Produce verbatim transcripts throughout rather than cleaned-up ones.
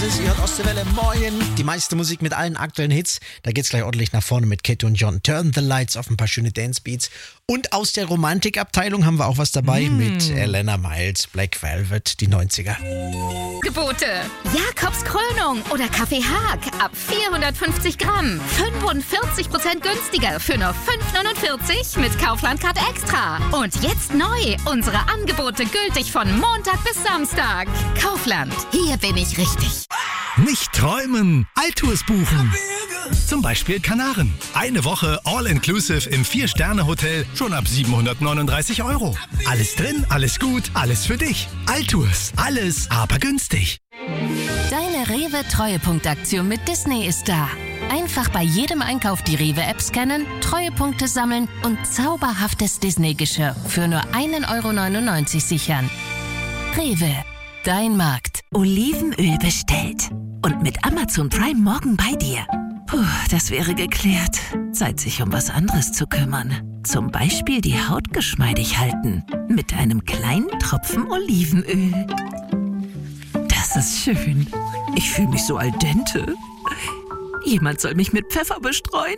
ist, ihr hört Ostseewelle, moin. Die meiste Musik mit allen aktuellen Hits. Da geht's gleich ordentlich nach vorne mit Kate und John. Turn the Lights auf ein paar schöne Dancebeats. Und aus der Romantikabteilung haben wir auch was dabei mm. mit Elena Miles, Black Velvet, die neunziger. Gebote. Jakobs Krönung oder Kaffee Haag ab vierhundertfünfzig Gramm. fünfundvierzig Prozent günstiger für nur fünf neunundvierzig mit Kaufland-Card Extra. Und jetzt neu, unsere Angebote gültig von Montag bis Samstag. Kaufland, hier bin ich richtig. Nicht träumen, Altours buchen. Zum Beispiel Kanaren. Eine Woche All-Inclusive im Vier-Sterne-Hotel schon ab siebenhundertneununddreißig Euro. Alles drin, alles gut, alles für dich. Altours, alles aber günstig. Deine Rewe-Treuepunktaktion mit Disney ist da. Einfach bei jedem Einkauf die Rewe-App scannen, Treuepunkte sammeln und zauberhaftes Disney-Geschirr für nur ein Euro neunundneunzig sichern. Rewe, dein Markt. Olivenöl bestellt. Und mit Amazon Prime morgen bei dir. Puh, das wäre geklärt. Zeit, sich um was anderes zu kümmern. Zum Beispiel die Haut geschmeidig halten. Mit einem kleinen Tropfen Olivenöl. Das ist schön. Ich fühle mich so al dente. Jemand soll mich mit Pfeffer bestreuen.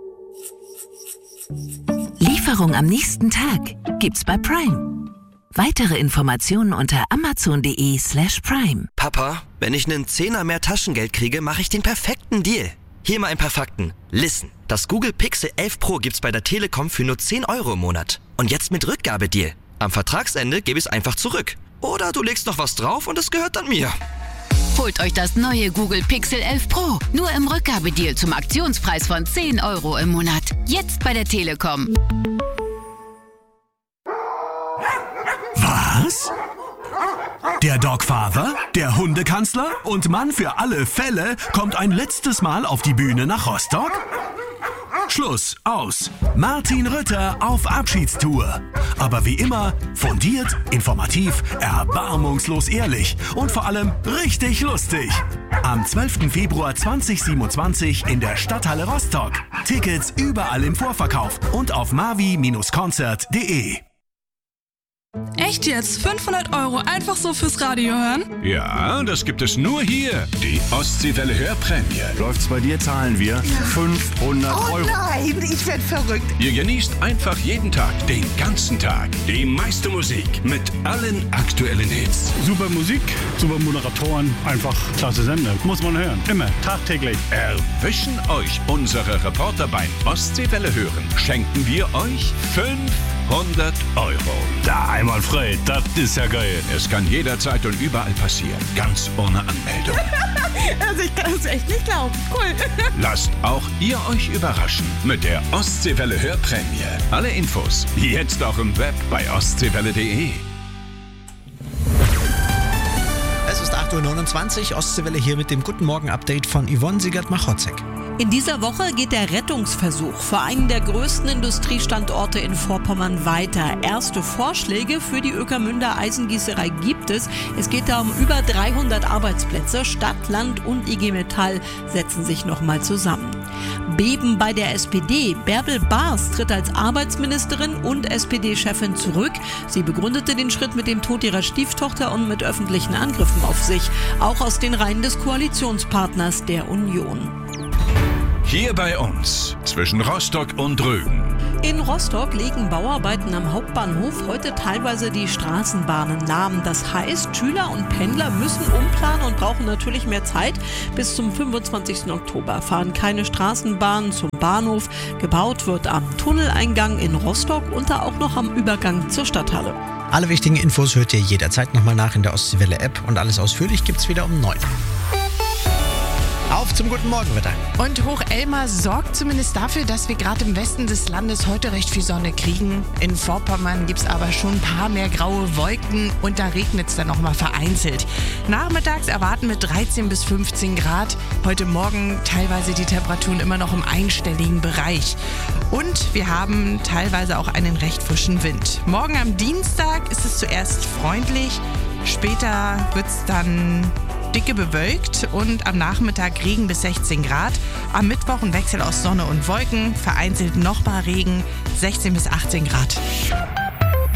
Lieferung am nächsten Tag gibt's bei Prime. Weitere Informationen unter amazon.de slash prime. Papa, wenn ich einen Zehner mehr Taschengeld kriege, mache ich den perfekten Deal. Hier mal ein paar Fakten. Listen, das Google Pixel elf Pro gibt's bei der Telekom für nur zehn Euro im Monat. Und jetzt mit Rückgabedeal. Am Vertragsende gebe ich es einfach zurück. Oder du legst noch was drauf und es gehört dann mir. Holt euch das neue Google Pixel elf Pro. Nur im Rückgabedeal zum Aktionspreis von zehn Euro im Monat. Jetzt bei der Telekom. Was? Der Dogfather, der Hundekanzler und Mann für alle Fälle kommt ein letztes Mal auf die Bühne nach Rostock? Schluss, aus. Martin Rütter auf Abschiedstour. Aber wie immer, fundiert, informativ, erbarmungslos ehrlich und vor allem richtig lustig. Am zwölften Februar zweitausendsiebenundzwanzig in der Stadthalle Rostock. Tickets überall im Vorverkauf und auf mavi Bindestrich konzert punkt de. Echt jetzt? fünfhundert Euro einfach so fürs Radio hören? Ja, das gibt es nur hier. Die Ostseewelle Hörprämie. Läuft's bei dir, zahlen wir ja. fünfhundert Euro. Oh nein, ich werd verrückt. Ihr genießt einfach jeden Tag, den ganzen Tag, die meiste Musik mit allen aktuellen Hits. Super Musik, super Moderatoren, einfach klasse Sender. Muss man hören, immer, tagtäglich. Erwischen euch unsere Reporter beim Ostseewelle Hören. Schenken wir euch fünfhundert Euro. Da einmal frei, das ist ja geil. Es kann jederzeit und überall passieren, ganz ohne Anmeldung. Also ich kann es echt nicht glauben. Cool. Lasst auch ihr euch überraschen mit der Ostseewelle Hörprämie. Alle Infos jetzt auch im Web bei ostseewelle punkt de. Es ist acht Uhr neunundzwanzig, Ostseewelle hier mit dem Guten Morgen-Update von Yvonne Siegert-Machotzek. In dieser Woche geht der Rettungsversuch für einen der größten Industriestandorte in Vorpommern weiter. Erste Vorschläge für die Ueckermünder Eisengießerei gibt es. Es geht da um über dreihundert Arbeitsplätze. Stadt, Land und I G Metall setzen sich nochmal zusammen. Beben bei der S P D. Bärbel Baas tritt als Arbeitsministerin und S P D-Chefin zurück. Sie begründete den Schritt mit dem Tod ihrer Stieftochter und mit öffentlichen Angriffen auf sich. Auch aus den Reihen des Koalitionspartners der Union. Hier bei uns, zwischen Rostock und Rügen. In Rostock liegen Bauarbeiten am Hauptbahnhof heute teilweise die Straßenbahnen lahm. Das heißt, Schüler und Pendler müssen umplanen und brauchen natürlich mehr Zeit. Bis zum fünfundzwanzigsten Oktober fahren keine Straßenbahnen zum Bahnhof. Gebaut wird am Tunneleingang in Rostock und da auch noch am Übergang zur Stadthalle. Alle wichtigen Infos hört ihr jederzeit nochmal nach in der Ostseewelle-App und alles ausführlich gibt's wieder um neun. Auf zum guten Morgenwetter. Und Hoch-Elmar sorgt zumindest dafür, dass wir gerade im Westen des Landes heute recht viel Sonne kriegen. In Vorpommern gibt es aber schon ein paar mehr graue Wolken und da regnet es dann nochmal vereinzelt. Nachmittags erwarten wir dreizehn bis fünfzehn Grad. Heute Morgen teilweise die Temperaturen immer noch im einstelligen Bereich. Und wir haben teilweise auch einen recht frischen Wind. Morgen am Dienstag ist es zuerst freundlich, später wird es dann dicke bewölkt und am Nachmittag Regen bis sechzehn Grad. Am Mittwoch ein Wechsel aus Sonne und Wolken, vereinzelt nochmal Regen, sechzehn bis achtzehn Grad.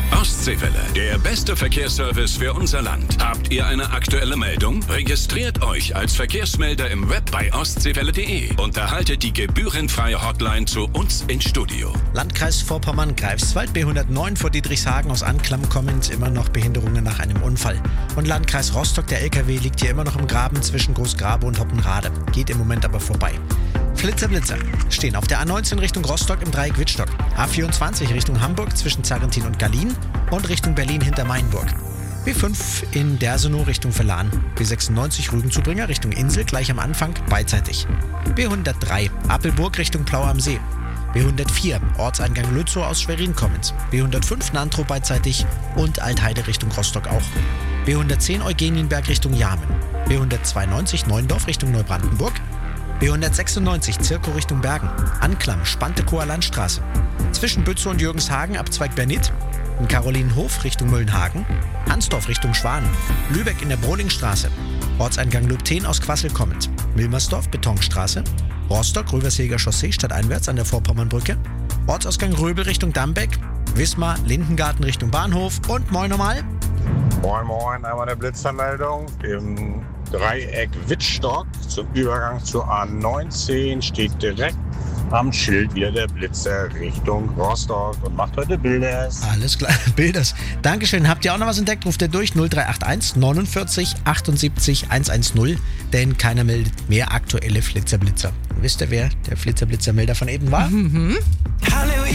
Ostseewelle, der beste Verkehrsservice für unser Land. Habt ihr eine aktuelle Meldung? Registriert euch als Verkehrsmelder im Web bei ostseewelle punkt de und erhaltet die gebührenfreie Hotline zu uns ins Studio. Landkreis Vorpommern-Greifswald, B hundertneun vor Dietrichshagen aus Anklam kommend, immer noch Behinderungen nach einem Unfall. Und Landkreis Rostock, der L K W liegt hier immer noch im Graben zwischen Großgrabe und Hoppenrade. Geht im Moment aber vorbei. Flitzer Blitzer stehen auf der A neunzehn Richtung Rostock im Dreieck Wittstock, A vierundzwanzig Richtung Hamburg zwischen Zarrentin und Gallien und Richtung Berlin hinter Mainburg. B fünf in Dersenow Richtung Verlan, B sechsundneunzig Rügenzubringer Richtung Insel gleich am Anfang beidseitig. B hundertdrei Appelburg Richtung Plau am See, B hundertvier Ortseingang Lützow aus Schwerin kommend, B hundertfünf Nantrow beidseitig und Altheide Richtung Rostock auch. B hundertzehn Eugenienberg Richtung Jamen, B hundertzweiundneunzig Neuendorf Richtung Neubrandenburg, B hundertsechsundneunzig Zirkow Richtung Bergen, Anklam, Spantekower Landstraße. Zwischen Bützow und Jürgenshagen Abzweig Bernit, in Karolinenhof Richtung Müllenhagen, Hansdorf Richtung Schwan, Lübeck in der Brodingstraße, Ortseingang Lübten aus Quassel kommend, Milmersdorf Betonstraße, Rostock Röverseger Chaussee stadteinwärts an der Vorpommernbrücke, Ortsausgang Röbel Richtung Dambeck, Wismar Lindengarten Richtung Bahnhof und moin nochmal. Moin moin, einmal eine Blitzermeldung. Im Dreieck Wittstock zum Übergang zur A neunzehn steht direkt am Schild wieder der Blitzer Richtung Rostock und macht heute Bilders. Alles klar, Bilders. Dankeschön. Habt ihr auch noch was entdeckt? Ruft ihr durch null drei acht eins neunundvierzig achtundsiebzig hundertzehn, denn keiner meldet mehr aktuelle Flitzerblitzer. Wisst ihr, wer der Flitzerblitzermelder von eben war? Mhm. Hallo